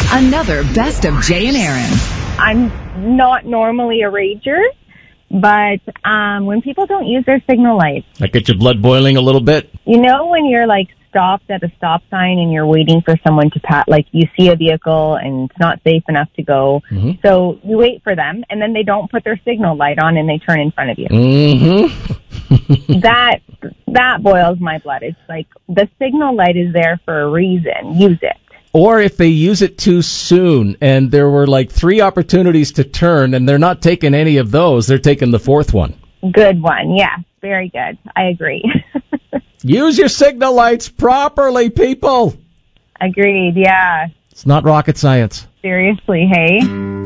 Another Best of Jay and Erin. I'm not normally a rager, but when people don't use their signal lights. That gets your blood boiling a little bit? You know when you're like stopped at a stop sign and you're waiting for someone to pass, like you see a vehicle and it's not safe enough to go. Mm-hmm. So you wait for them and then they don't put their signal light on and they turn in front of you. Mm-hmm. that boils my blood. It's like the signal light is there for a reason. Use it. Or if they use it too soon and there were like 3 opportunities to turn and they're not taking any of those, they're taking the 4th one. Good one. Yeah, very good. I agree. Use your signal lights properly, people. Agreed, yeah. It's not rocket science. Seriously, hey?